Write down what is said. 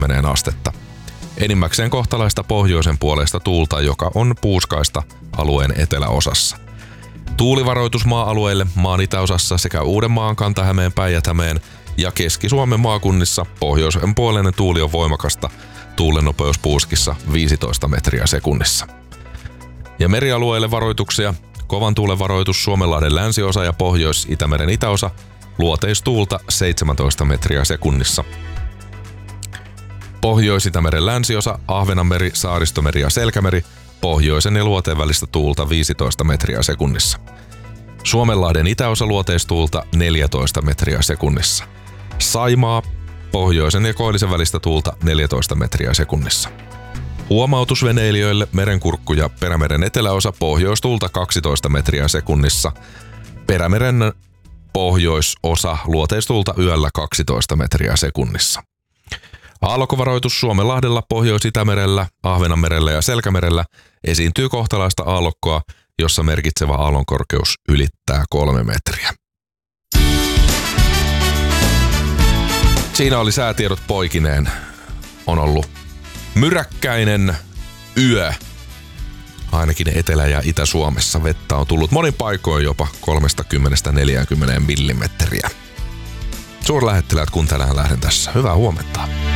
astetta. Enimmäkseen kohtalaista pohjoisen puolesta tuulta, joka on puuskaista alueen eteläosassa. Tuulivaroitus maa-alueille maan itäosassa sekä Uudenmaan, Kanta-Hämeen, Päijät-Hämeen ja Keski-Suomen maakunnissa pohjoisen puoleinen tuuli on voimakasta. Tuulen nopeus puuskissa 15 metriä sekunnissa. Ja merialueille varoituksia. Kovan tuulen varoitus Suomenlahden länsiosa ja Pohjois-Itämeren itäosa. Luoteistuulta 17 metriä sekunnissa. Pohjois-Itämeren länsiosa, Ahvenanmeri, Saaristomeri ja Selkämeri. Pohjoisen ja luoteen välistä tuulta 15 metriä sekunnissa. Suomenlahden itäosa luoteistuulta 14 metriä sekunnissa. Saimaa, pohjoisen ja koillisen välistä tuulta 14 metriä sekunnissa. Huomautus veneilijöille: Merenkurkku ja Perämeren eteläosa, pohjoistuulta 12 metriä sekunnissa. Perämeren pohjoisosa, luoteistuulta yöllä 12 metriä sekunnissa. Aallokkovaroitus Suomenlahdella, Pohjois-Itämerellä, Ahvenanmerellä ja Selkämerellä. Esiintyy kohtalaista aallokkoa, jossa merkitsevä aallonkorkeus ylittää 3 metriä. Siinä oli säätiedot poikineen. On ollut myräkkäinen yö. Ainakin Etelä- ja Itä-Suomessa vettä on tullut monin paikoin jopa 30–40 millimetriä. Suurlähettiläät, kun tänään lähden tässä. Hyvää huomenta.